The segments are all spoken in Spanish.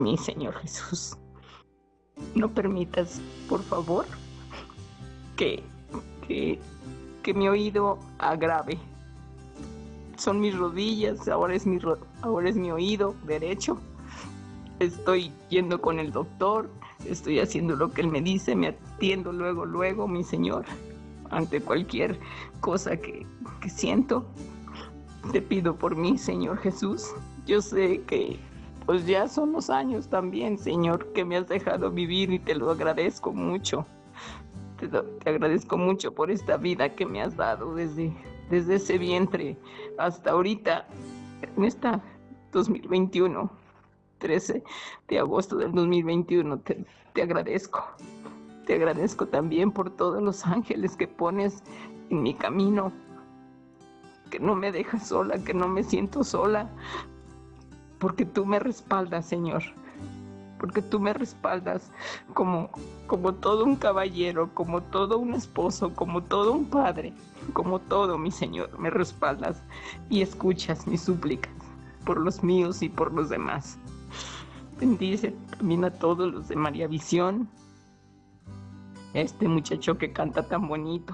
mi Señor Jesús. No permitas, por favor, que mi oído agrave. Son mis rodillas, ahora es mi oído derecho. Estoy yendo con el doctor, estoy haciendo lo que él me dice, me atiendo luego, mi Señor, ante cualquier cosa que siento. Te pido por mí, Señor Jesús. Yo sé que pues ya son los años también, Señor, que me has dejado vivir y te lo agradezco mucho. Te agradezco mucho por esta vida que me has dado desde ese vientre hasta ahorita, en esta 2021, 13 de agosto del 2021. Te agradezco. Te agradezco también por todos los ángeles que pones en mi camino, que no me dejas sola, que no me siento sola, porque tú me respaldas, Señor, porque tú me respaldas como todo un caballero, como todo un esposo, como todo un padre, como todo, mi Señor, me respaldas y escuchas mis súplicas por los míos y por los demás. Bendice también a todos los de María Visión, este muchacho que canta tan bonito,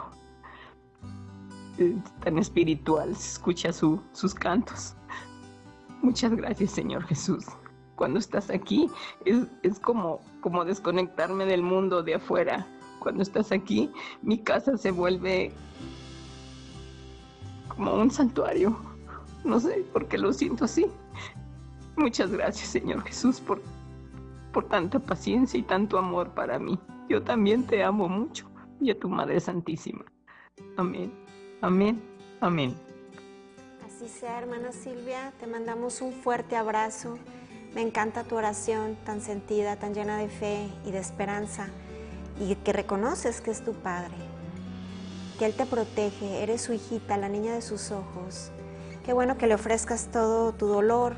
tan espiritual, se escucha sus cantos. Muchas gracias, Señor Jesús. Cuando estás aquí es como desconectarme del mundo de afuera. Cuando estás aquí, mi casa se vuelve como un santuario. No sé por qué lo siento así. Muchas gracias, Señor Jesús, por tanta paciencia y tanto amor para mí. Yo también te amo mucho, y a tu Madre Santísima. Amén, amén, amén. Así sea, hermana Silvia, te mandamos un fuerte abrazo. Me encanta tu oración tan sentida, tan llena de fe y de esperanza, y que reconoces que es tu Padre, que Él te protege, eres su hijita, la niña de sus ojos. Qué bueno que le ofrezcas todo tu dolor.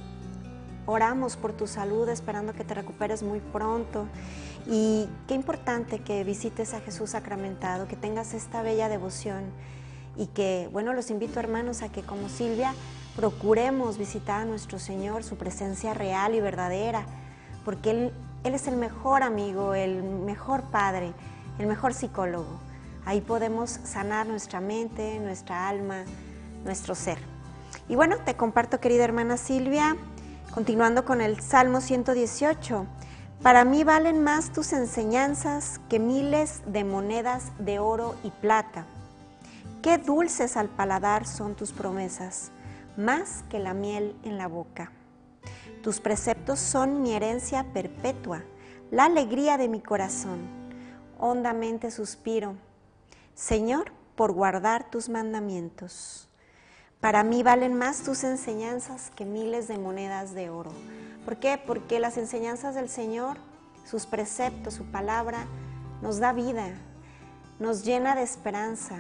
Oramos por tu salud, esperando que te recuperes muy pronto. Y qué importante que visites a Jesús sacramentado, que tengas esta bella devoción. Y que, bueno, los invito, hermanos, a que como Silvia procuremos visitar a nuestro Señor, su presencia real y verdadera, porque Él es el mejor amigo, el mejor padre, el mejor psicólogo. Ahí podemos sanar nuestra mente, nuestra alma, nuestro ser. Y bueno, te comparto, querida hermana Silvia, continuando con el Salmo 118. Para mí valen más tus enseñanzas que miles de monedas de oro y plata. Qué dulces al paladar son tus promesas, más que la miel en la boca. Tus preceptos son mi herencia perpetua, la alegría de mi corazón. Hondamente suspiro, Señor, por guardar tus mandamientos. Para mí valen más tus enseñanzas que miles de monedas de oro. ¿Por qué? Porque las enseñanzas del Señor, sus preceptos, su palabra, nos da vida, nos llena de esperanza.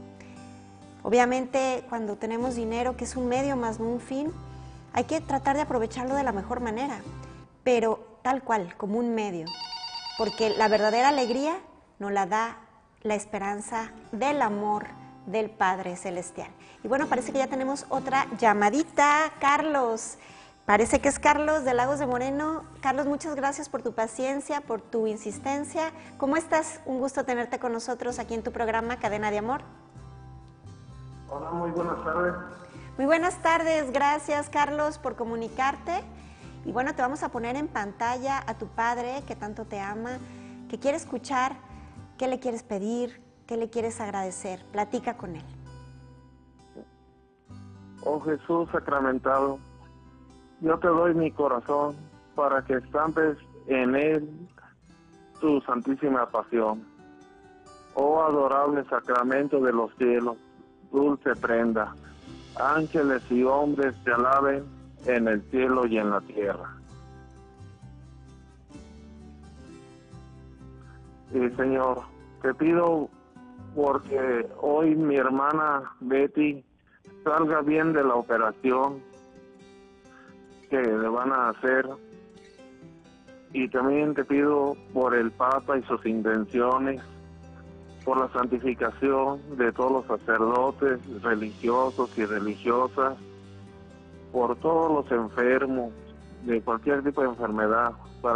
Obviamente, cuando tenemos dinero, que es un medio más no un fin, hay que tratar de aprovecharlo de la mejor manera, pero tal cual, como un medio, porque la verdadera alegría nos la da la esperanza del amor del Padre Celestial. Y bueno, parece que ya tenemos otra llamadita. Carlos, parece que es Carlos de Lagos de Moreno. Carlos, muchas gracias por tu paciencia, por tu insistencia. ¿Cómo estás? Un gusto tenerte con nosotros aquí en tu programa Cadena de Amor. Hola, muy buenas tardes. Muy buenas tardes, gracias Carlos por comunicarte. Y bueno, te vamos a poner en pantalla a tu padre que tanto te ama, que quiere escuchar, qué le quieres pedir, qué le quieres agradecer. Platica con él. Oh Jesús sacramentado, yo te doy mi corazón para que estampes en él tu santísima pasión. Oh adorable sacramento de los cielos, dulce prenda, ángeles y hombres te alaben en el cielo y en la tierra. Y Señor, te pido porque hoy mi hermana Betty salga bien de la operación que le van a hacer, y también te pido por el Papa y sus intenciones, por la santificación de todos los sacerdotes religiosos y religiosas, por todos los enfermos de cualquier tipo de enfermedad.